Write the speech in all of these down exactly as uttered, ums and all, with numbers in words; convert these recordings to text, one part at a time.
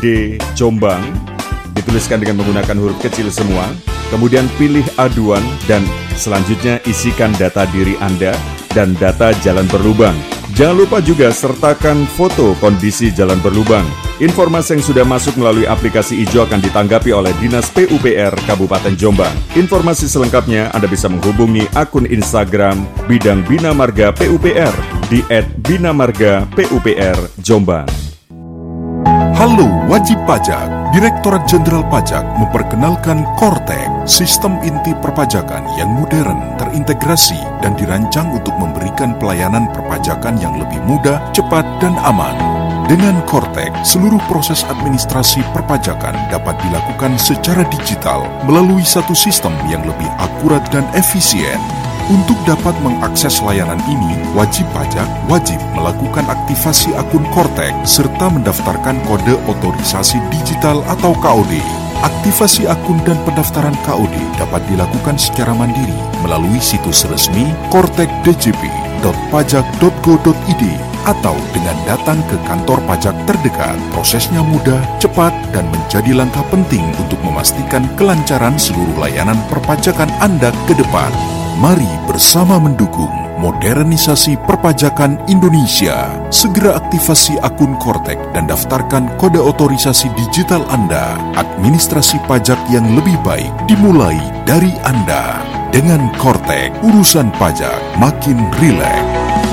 D Jombang, dituliskan dengan menggunakan huruf kecil semua, kemudian pilih aduan dan selanjutnya isikan data diri Anda dan data jalan berlubang. Jangan lupa juga sertakan foto kondisi jalan berlubang. Informasi yang sudah masuk melalui aplikasi Ijo akan ditanggapi oleh Dinas P U P R Kabupaten Jombang. Informasi selengkapnya Anda bisa menghubungi akun Instagram Bidang Bina Marga P U P R di et bina marga P U P R Jombang. Halo wajib pajak, Direktorat Jenderal Pajak memperkenalkan Kortek, sistem inti perpajakan yang modern, terintegrasi, dan dirancang untuk memberikan pelayanan perpajakan yang lebih mudah, cepat, dan aman. Dengan Kortek, seluruh proses administrasi perpajakan dapat dilakukan secara digital melalui satu sistem yang lebih akurat dan efisien. Untuk dapat mengakses layanan ini, wajib pajak wajib melakukan aktivasi akun Kortek serta mendaftarkan kode otorisasi digital atau K O D. Aktivasi akun dan pendaftaran K O D dapat dilakukan secara mandiri melalui situs resmi kortek d j p dot pajak dot go dot i d atau dengan datang ke kantor pajak terdekat. Prosesnya mudah, cepat, dan menjadi langkah penting untuk memastikan kelancaran seluruh layanan perpajakan Anda ke depan. Mari bersama mendukung modernisasi perpajakan Indonesia. Segera aktivasi akun Kortek dan daftarkan kode otorisasi digital Anda. Administrasi pajak yang lebih baik dimulai dari Anda. Dengan Kortek, urusan pajak makin rileks.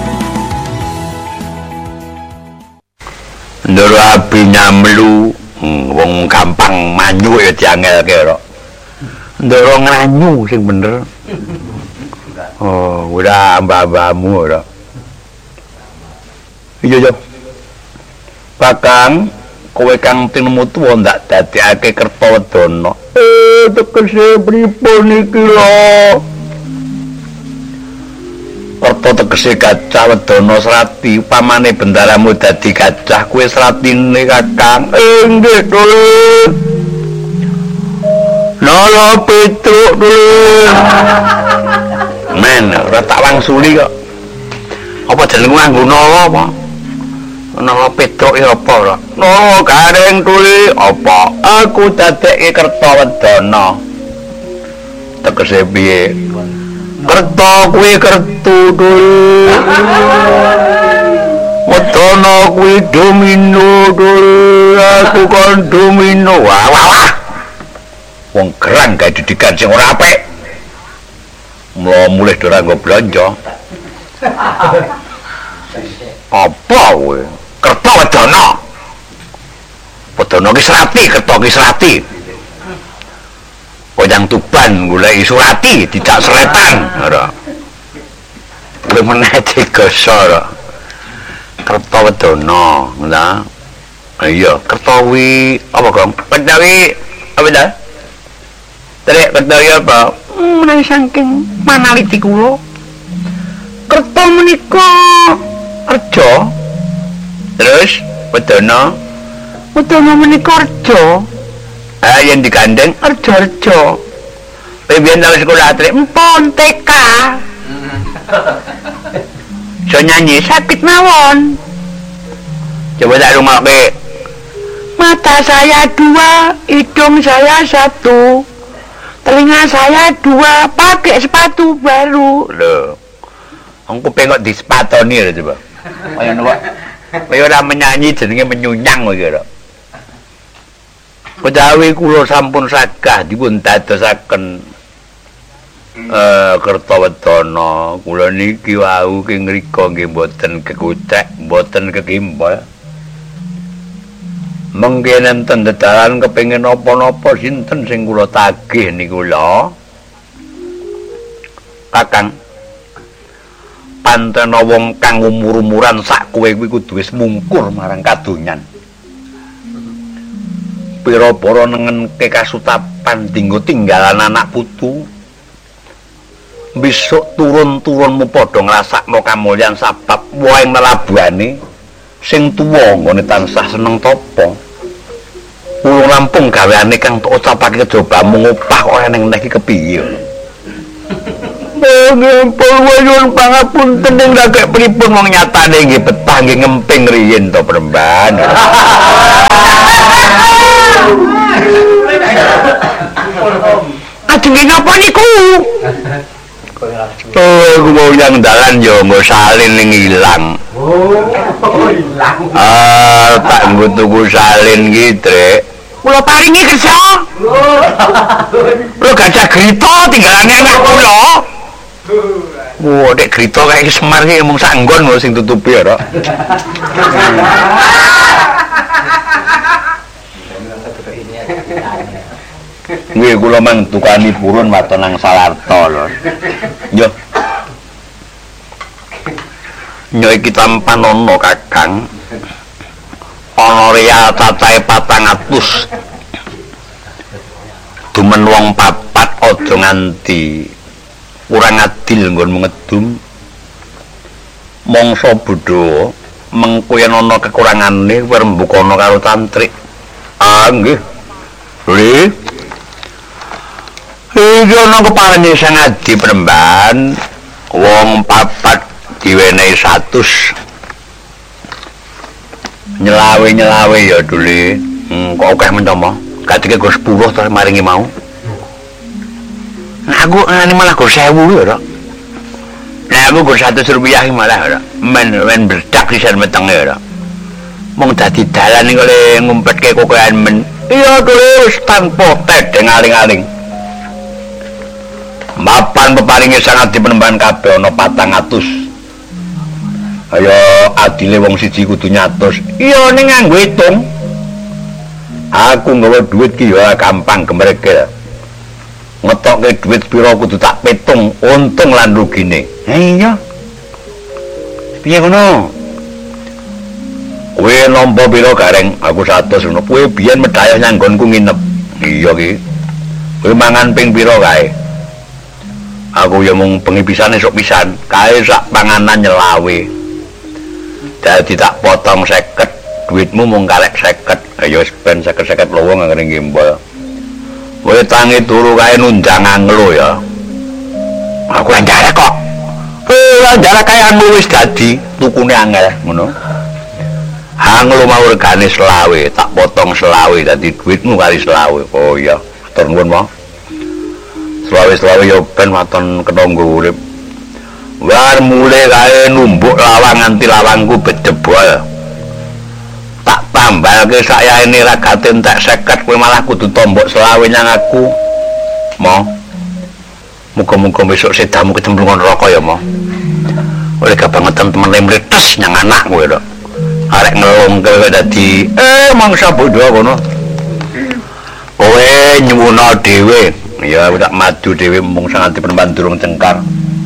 Ndoro api nyamlu, wong gampang manyu ya diangelke kok. Ndoro ngranyu sing bener. Oh, udah mbah-mbahmu ora. Iya yo. Bakang kowe kang tinemu tuwa ndak dadekake Kertawedana. Eh, tegese pripun iki lho? Kerta tegese gajah Wedana Srati, upamane bendaramu dadi gajah, kowe Sratine Kakang. Eh, nggih, Dulur. Nala Petruk, Dulur. Men, ora tak wangsuli kok. Apa jenengmu nganggo nala apa? Nala Petruk ya apa ora? Nala Gareng kuwi apa? Aku dadekke Kertawedana. Tegese piye? Kerta kuwi kertu kuwi. Wedana kuwi domino kuwi. Aku kon domino. Wah wah wah. Wong gerang gawe didikan sing ora apik. Mulai ora nggo blanja. Apa kowe? Kertawedana. Wedana ki Srati, Kerta ki Srati. Oyang Tuban goleki Surati, tidak seretan. Ora. Kowe meneh digasa ora. Kertawedana, ngono. Iya, Kerta kuwi apa, Gong? Kerta kuwi apa ta? Terek Kerta apa? Menawi saking manaliti kula Kerta menika reja, terus Wedana Wedana menika reja, ah yen digandeng reja-reja. Biyen tau sekolah atlet empon T K so nyanyi sakit mawon. Coba tak rungokke. Mata saya dua, hidung saya satu, telinga saya dua, pakai sepatu baru. Loh, aku pengen di sepatoni lho coba. Kaya nopo? Kaya ora menyanyi jenenge menyunyang kowe lho. Kejawi kula sampun sagah dipun dadosaken eh Kertawedana. Kula niki wau ki ngrika nggih mboten kekucek, mboten kekimpul. Mengke nenten dedalan kepengin napa-napa sinten sing kula tagih niku lho. Kakang pantena wong kang umur-umuran sak kowe kuwi kudu wis mungkur marang kadonyan. Pira para nengenke kasutapan dinggo tinggalan anak putu. Besok turun-turunmu padha ngrasakno kamulyan sabab wae melabuhane sing tuwa nggone tansah seneng tapa. Ulung rampung gaweane kang tok ucapake kejobamu ngupah kok eneng neh iki kepiye. Nggih, nyuwun pangapunten ing lagek pripun wong nyatane nggih betah nggih ngemping riyin to Premban. Napa niku? Oh, aku mau yang dalan yo nggo salin ning ilang. Oh, ilang. Ah, tak nggo tuku salin ki, Trek. Kula paringi kersa. Lho gajah grita tinggalane anak kula. Wah, nek grita kae iki Semar ki mung sak nggon lho sing tutupi ya, Rok. Nggih kula mang tukani purun waton nang Salarta lho. Yo. Nyo iki tampan ana Kakang. Ana real cacahe patang atus. Dumen wong papat aja nganti kurang adil nggonmu ngedum. Mangsa Buddha mengko yen ana kekurangane werembukana karo tantrik. Ah nggih. Nggih. Iki ana keparengi Sang Adi Penemban wong papat diwenehi satus. Nyelawe-nyelawe ya dule. Hmm, kok akeh mentomo. Katike go sepuluh to maringi mau. Nah aku ngene malah go sewu ya, Rok. Nah aku go seratus rupiah malah, Rok. Men men berdak pisan metenge, Rok. Mong dadi dalan iki kale ngumpetke kokoan men. Iya dule wis tanpa tedeng aling-aling. Mapan peparinge Sang Adi Penemban kabeh ana patang atus. Ayo adile wong siji kudu nyatus. Iya ning nganggo hitung. Aku nggawa duit ki ya gampang gemerke. Ngetokke duit pira kudu tak petung untung lan rugine. Ha iya. Piye ngono? Kowe nampa pira gareng? Aku seratus ngono. Kowe biyen medhayah nyanggonku nginep. Iya ki. Kowe mangan ping pira kae? Aku ya mung bengi pisan esuk pisan, kae sak panganan nyelawe. Dadi tak potong seket, duitmu mung karek seket. Ya wis ben seket-seket lowong anggere ngimbol. Kowe tangi turu kae nunjang anglo ya. Aku anjare kok. Eh, anjare kae anu wis dadi tukune angel ngono. Anglo mau regane selawe, tak potong selawe dadi duitmu kali selawe. Oh iya, atur nuwun, Mo. Selawe-selawe yo ben waton ketangga urip. War mule kae numbuk lawang nganti lawangku bedebol. Tak tambalke sakyaene ragate entek seket kowe malah kudu tombok selawe nyang aku. Mo. Muga-muga besok sedamu kecemplungan neraka ya, Mo. Oleh kebangetan temen mletes nyang anak kowe lho. Arek ngelongke kowe dadi eh mangsa bodho kono. Kowe nyuwuna dhewe. Ya udah maju dhewe mung Sang Adi Penemban durung cengkar.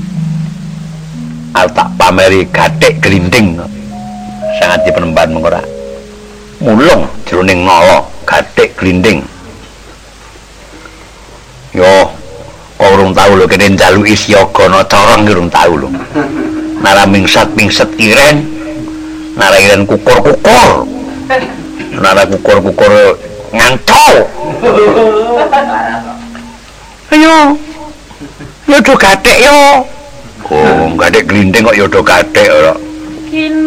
Arep tak pameri gathik glinding. Sang Adi Penemban mung ora. Mulung jroning nala gathik glinding. Yo, kok urung tau lho kene njaluki siagana corong urung tau lho. Nara mingsat-mingset iren. Nara iren kukur-kukur. Nara kukur-kukur ngantau. Ayo. Yo do gathik yo. Oh, gathik glinding kok yo do gathik ora.